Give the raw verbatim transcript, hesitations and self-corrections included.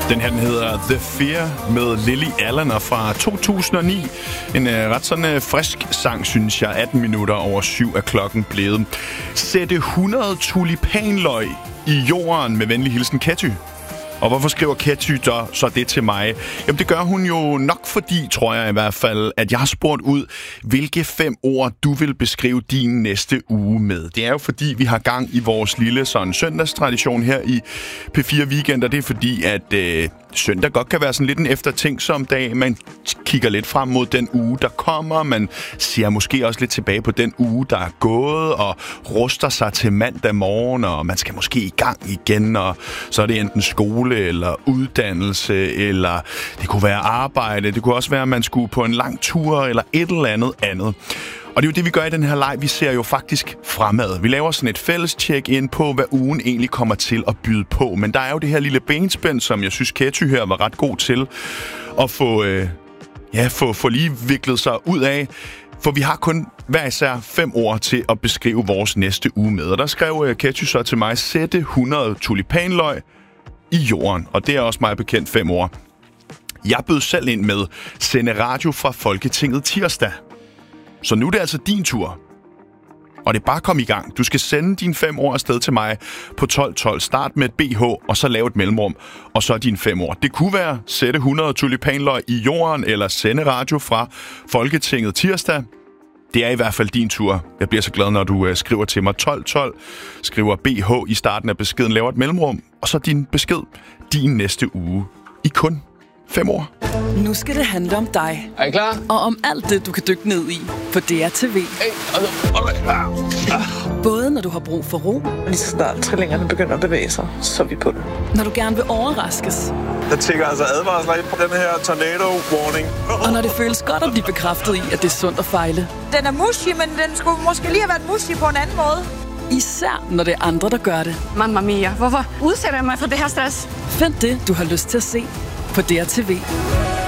Den her den hedder The Fear med Lily Allen fra to tusind og ni. En uh, ret sådan uh, frisk sang, synes jeg. atten minutter over syv er klokken blevet. Sætte hundrede tulipanløg i jorden med venlig hilsen Ketty. Og hvorfor skriver Ketty så, så det til mig? Jamen det gør hun jo nok fordi, tror jeg i hvert fald, at jeg har spurgt ud, hvilke fem ord du vil beskrive din næste uge med. Det er jo fordi, vi har gang i vores lille sådan søndagstradition her i P fire Weekend, og det er fordi, at øh, søndag godt kan være sådan lidt en eftertænksom dag. Man kigger lidt frem mod den uge, der kommer. Man ser måske også lidt tilbage på den uge, der er gået, og ruster sig til mandag morgen, og man skal måske i gang igen, og så er det enten skole eller uddannelse, eller det kunne være arbejde. Det kunne også være, at man skulle på en lang tur, eller et eller andet andet. Og det er jo det, vi gør i den her leg. Vi ser jo faktisk fremad. Vi laver sådan et fælles check-in på, hvad ugen egentlig kommer til at byde på. Men der er jo det her lille benspænd, som jeg synes, Ketty her var ret god til at få, øh, ja, få, få lige viklet sig ud af. For vi har kun hver især fem ord til at beskrive vores næste uge med. Og der skrev øh, Ketty så til mig, sætte hundrede tulipanløg i jorden. Og det er også meget bekendt fem ord. Jeg bød selv ind med sende radio fra Folketinget tirsdag. Så nu er det altså din tur. Og det er bare at komme i gang. Du skal sende dine fem ord afsted til mig på tolv tolv. Start med et B H, og så lave et mellemrum. Og så dine fem ord. Det kunne være sætte hundrede tulipanløg i jorden, eller sende radio fra Folketinget tirsdag. Det er i hvert fald din tur. Jeg bliver så glad, når du øh, skriver til mig tolv tolv. Skriver B H i starten af beskeden, laver et mellemrum. Og så din besked din næste uge i kun fem ord. Nu skal det handle om dig. Er I klar? Og om alt det, du kan dykke ned i på D R T V. Hey, Både når du har brug for ro, lige så snart trillingerne begynder at bevæge sig, så er vi på det. når du gerne vil overraskes, Der tænker altså advarsler ind på den her tornado warning. og når det føles godt at blive bekræftet i, at det er sundt at fejle. Den er mushy, men den skulle måske lige have været mushy på en anden måde. Især når det er andre, der gør det. Mamma mia, hvorfor udsætter jeg mig for det her stress? Find det, du har lyst til at se på D R T V.